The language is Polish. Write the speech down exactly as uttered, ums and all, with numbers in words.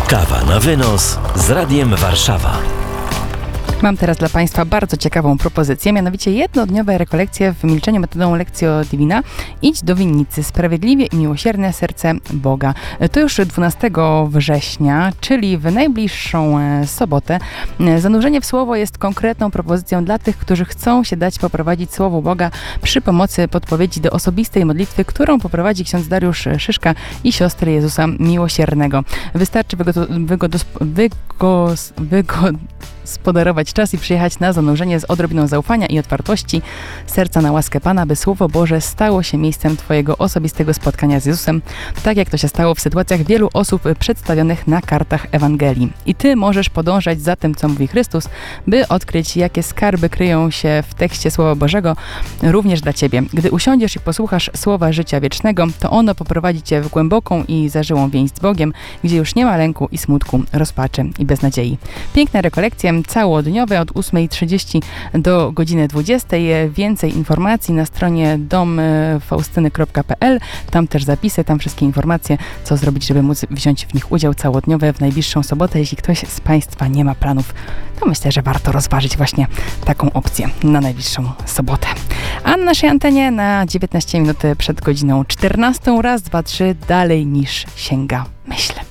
Kawa na wynos z Radiem Warszawa. Mam teraz dla Państwa bardzo ciekawą propozycję, mianowicie jednodniowe rekolekcje w milczeniu metodą Lectio Divina. Idź do winnicy, sprawiedliwie i miłosierne serce Boga. To już dwunastego września, czyli w najbliższą sobotę. Zanurzenie w Słowo jest konkretną propozycją dla tych, którzy chcą się dać poprowadzić Słowu Boga przy pomocy podpowiedzi do osobistej modlitwy, którą poprowadzi ksiądz Dariusz Szyszka i siostry Jezusa Miłosiernego. Wystarczy wygo- wygo- wygo- wygo- spoderować czas i przyjechać na zanurzenie z odrobiną zaufania i otwartości serca na łaskę Pana, by Słowo Boże stało się miejscem Twojego osobistego spotkania z Jezusem, tak jak to się stało w sytuacjach wielu osób przedstawionych na kartach Ewangelii. I Ty możesz podążać za tym, co mówi Chrystus, by odkryć, jakie skarby kryją się w tekście Słowa Bożego również dla Ciebie. Gdy usiądziesz i posłuchasz Słowa życia wiecznego, to ono poprowadzi Cię w głęboką i zażyłą więź z Bogiem, gdzie już nie ma lęku i smutku, rozpaczy i beznadziei. Piękne rekolekcje całodniowe od ósmej trzydzieści do godziny dwudziestej. Więcej informacji na stronie dom faustyny kropka p l. Tam też zapisy, tam wszystkie informacje, co zrobić, żeby móc wziąć w nich udział całodniowe w najbliższą sobotę. Jeśli ktoś z Państwa nie ma planów, to myślę, że warto rozważyć właśnie taką opcję na najbliższą sobotę. A na naszej antenie na dziewiętnaście minut przed godziną czternastą. Raz, dwa, trzy, dalej niż sięga myśl.